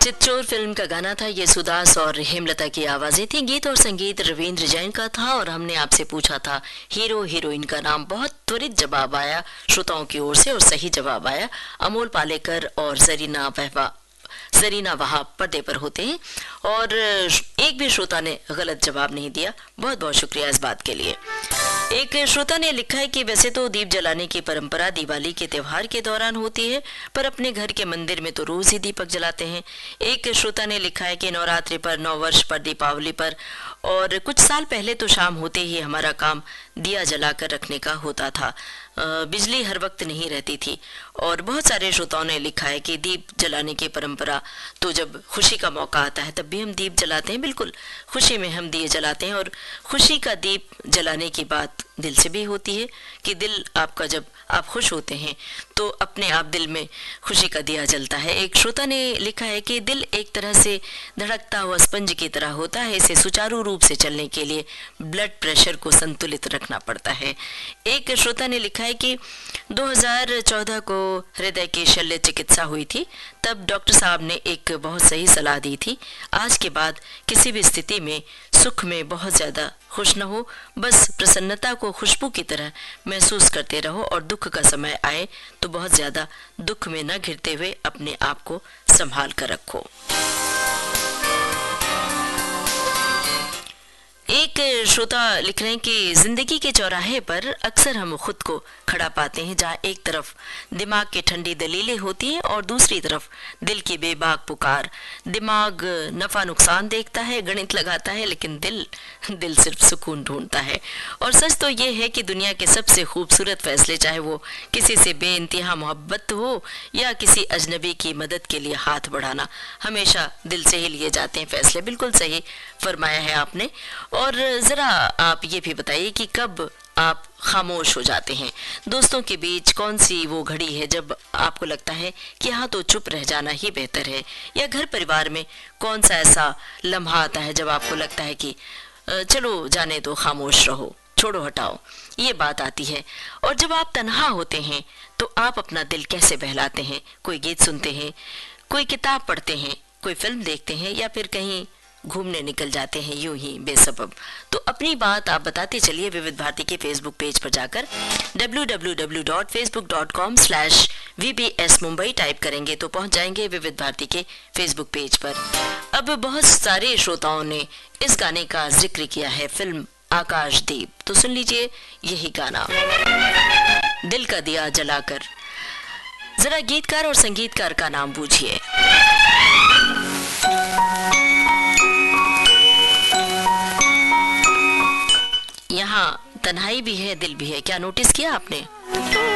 Chitchor film का गाना था ये। सुदास और हेमलता की आवाजें थी। गीत और संगीत रविंद्र जैन का था और हमने आपसे पूछा था हीरो हीरोइन का नाम। बहुत त्वरित जवाब आया श्रोताओं की ओर से और सही जवाब आया। अमोल पालेकर और जरीना वहाब पर्दे पर होते हैं और एक भी श्रोता ने गलत जवाब नहीं दिया। बहुत बहुत शुक्रिया इस बात के लिए। एक श्रोता ने लिखा है कि वैसे तो दीप जलाने की परंपरा दिवाली के त्योहार के दौरान होती है, पर अपने घर के मंदिर में तो रोज ही दीपक जलाते हैं। एक श्रोता ने लिखा है कि नवरात्रि पर, नव वर्ष पर, दीपावली पर और कुछ साल पहले तो शाम होते ही हमारा काम दिया जलाकर रखने का होता था। बिजली हर वक्त नहीं रहती थी। और बहुत सारे श्रोताओं ने लिखा है कि दीप जलाने की परंपरा तो जब खुशी का मौका आता है तब भी हम दीप जलाते हैं। बिल्कुल, खुशी में हम दिए जलाते हैं और खुशी का दीप जलाने की बात दिल से भी होती है कि दिल आपका, जब आप खुश होते हैं तो अपने आप दिल में खुशी का दिया जलता है। एक श्रोता ने लिखा है कि दिल एक तरह से धड़कता हुआ स्पंज की तरह होता है, इसे सुचारू रूप से चलने के लिए ब्लड प्रेशर को संतुलित रखना पड़ता है। एक श्रोता ने लिखा है कि 2014 को हृदय की शल्य चिकित्सा हुई थी, तब डॉक्टर साहब ने एक बहुत सही सलाह दी थी। आज के बाद किसी भी स्थिति में सुख में बहुत ज्यादा खुश न हो, बस प्रसन्नता को खुशबू की तरह महसूस करते रहो और दुख का समय आए तो बहुत ज्यादा दुख में न घिरते हुए अपने आप को संभाल कर रखो। एक श्रोता लिख रहे हैं कि जिंदगी के चौराहे पर अक्सर हम खुद को खड़ा पाते हैं, जहाँ एक तरफ दिमाग की ठंडी दलीलें होती हैं और दूसरी तरफ दिल की बेबाक पुकार। दिमाग नफा नुकसान देखता है, गणित लगाता है, लेकिन दिल सिर्फ सुकून ढूंढता है। और सच तो ये है कि दुनिया के सबसे खूबसूरत फैसले, चाहे वो किसी से बेइंतहा मोहब्बत हो या किसी अजनबी की मदद के लिए हाथ बढ़ाना, हमेशा दिल से ही लिए जाते हैं फैसले। बिल्कुल सही फरमाया है आपने। और जरा आप ये भी बताइए कि कब आप खामोश हो जाते हैं। दोस्तों के बीच कौन सी वो घड़ी है जब आपको लगता है कि हाँ तो चुप रह जाना ही बेहतर है, या घर परिवार में कौन सा ऐसा लम्हा आता है जब आपको लगता है कि चलो जाने दो, खामोश रहो, छोड़ो हटाओ, ये बात आती है। और जब आप तन्हा होते हैं तो आप अपना दिल कैसे बहलाते हैं? कोई गीत सुनते हैं, कोई किताब पढ़ते हैं, कोई फिल्म देखते हैं या फिर कहीं घूमने निकल जाते हैं यूं ही बेसबब? तो अपनी बात आप बताते चलिए विविध भारती के फेसबुक पेज पर जाकर। www.facebook.com/VBS मुंबई टाइप करेंगे तो पहुंच जाएंगे विविध भारती के फेसबुक पेज पर। अब बहुत सारे श्रोताओं ने इस गाने का जिक्र किया है, फिल्म आकाशदीप। तो सुन लीजिए यही गाना, दिल का दिया जलाकर। जरा गीतकार और संगीतकार का नाम बूझिए। यहाँ तन्हाई भी है, दिल भी है। क्या नोटिस किया आपने?